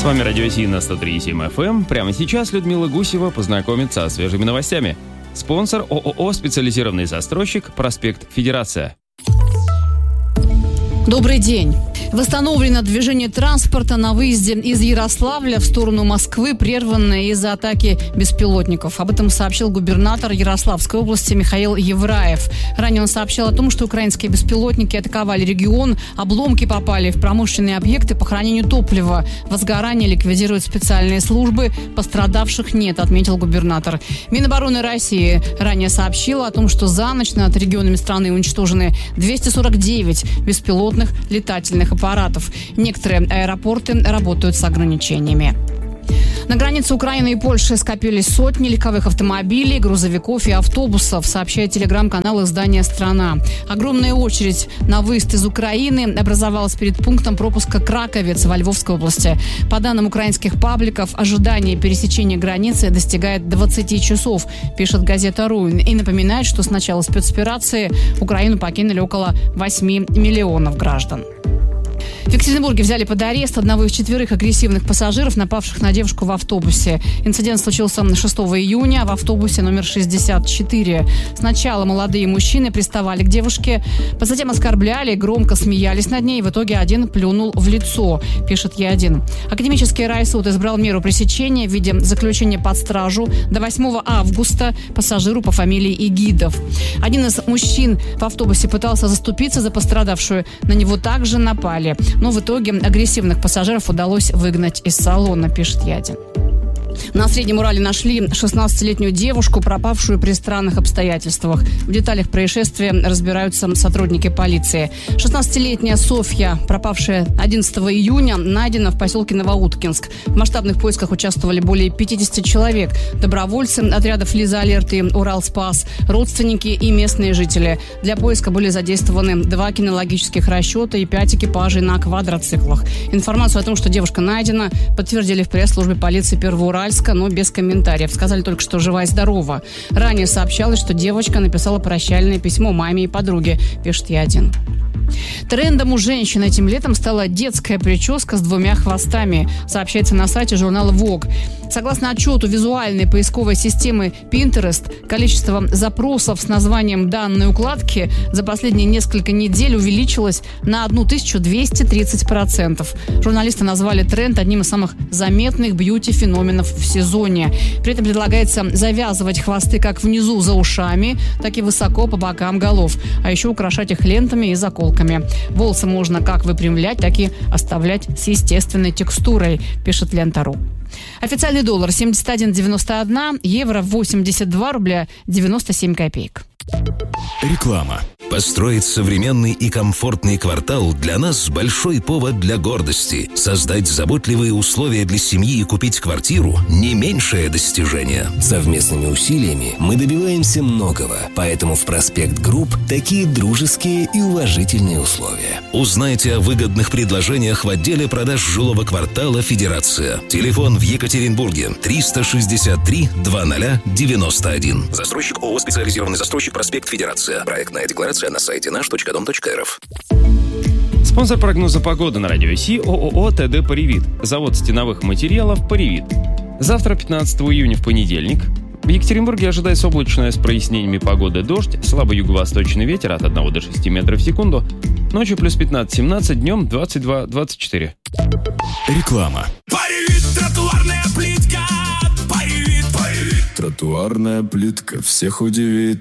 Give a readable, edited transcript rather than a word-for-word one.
С вами Радио Си на 103,7 FM. Прямо сейчас Людмила Гусева познакомится со свежими новостями. Спонсор ООО «Специализированный застройщик», проспект Федерация. Добрый день. Восстановлено движение транспорта на выезде из Ярославля в сторону Москвы, прерванное из-за атаки беспилотников. Об этом сообщил губернатор Ярославской области Михаил Евраев. Ранее он сообщал о том, что украинские беспилотники атаковали регион, обломки попали в промышленные объекты по хранению топлива. Возгорание ликвидируют специальные службы, пострадавших нет, отметил губернатор. Минобороны России ранее сообщила о том, что за ночь над регионами страны уничтожены 249 беспилотных летательных аппаратов. Некоторые аэропорты работают с ограничениями. На границе Украины и Польши скопились сотни легковых автомобилей, грузовиков и автобусов, сообщает телеграм-канал издания «Страна». Огромная очередь на выезд из Украины образовалась перед пунктом пропуска Краковец во Львовской области. По данным украинских пабликов, ожидание пересечения границы достигает 20 часов, пишет газета «Ру». И напоминает, что с начала спецоперации Украину покинули около 8 миллионов граждан. В Екатеринбурге взяли под арест одного из 4 агрессивных пассажиров, напавших на девушку в автобусе. Инцидент случился 6 июня в автобусе номер 64. Сначала молодые мужчины приставали к девушке, затем оскорбляли, громко смеялись над ней. В итоге один плюнул в лицо, пишет Е1. Академический райсуд избрал меру пресечения в виде заключения под стражу до 8 августа пассажиру по фамилии Игидов. Один из мужчин в автобусе пытался заступиться за пострадавшую. На него также напали. Но в итоге агрессивных пассажиров удалось выгнать из салона, пишет Е1. На Среднем Урале нашли 16-летнюю девушку, пропавшую при странных обстоятельствах. В деталях происшествия разбираются сотрудники полиции. 16-летняя Софья, пропавшая 11 июня, найдена в поселке Новоуткинск. В масштабных поисках участвовали более 50 человек. Добровольцы отрядов «Лиза Алерт» и «Уралспас», родственники и местные жители. Для поиска были задействованы 2 кинологических расчета и 5 экипажей на квадроциклах. Информацию о том, что девушка найдена, подтвердили в пресс-службе полиции Первоуральска, но без комментариев. Сказали только, что жива и здорова. Ранее сообщалось, что девочка написала прощальное письмо маме и подруге, пишет Е1. Трендом у женщин этим летом стала детская прическа с 2 хвостами, сообщается на сайте журнала Vogue. Согласно отчету визуальной поисковой системы Pinterest, количество запросов с названием данной укладки за последние несколько недель увеличилось на 1230%. Журналисты назвали тренд одним из самых заметных бьюти-феноменов в сезоне. При этом предлагается завязывать хвосты как внизу за ушами, так и высоко по бокам голов, а еще украшать их лентами и заколками. Волосы можно как выпрямлять, так и оставлять с естественной текстурой, пишет Лента.ру. Официальный доллар 71,91, евро 82 рубля 97 копеек. Реклама. Построить современный и комфортный квартал для нас большой повод для гордости. Создать заботливые условия для семьи и купить квартиру – не меньшее достижение. Совместными усилиями мы добиваемся многого, поэтому в «Проспект Групп» такие дружеские и уважительные условия. Узнайте о выгодных предложениях в отделе продаж жилого квартала «Федерация». Телефон в Екатеринбурге 363 2091. Застройщик ООО «Специализированный застройщик», проспект Федерация. Проектная декларация на сайте наш.дом.рф. Спонсор прогноза погоды на Радио Си – ООО «ТД Паривит». Завод стеновых материалов «Паривит». Завтра, 15 июня, в понедельник, в Екатеринбурге ожидается облачная с прояснениями погоды дождь, слабый юго-восточный ветер от 1 до 6 метров в секунду, ночью плюс 15-17, днем 22-24. Реклама. Паривит, тротуарная плитка. Паривит, паривит. Тротуарная плитка всех удивит.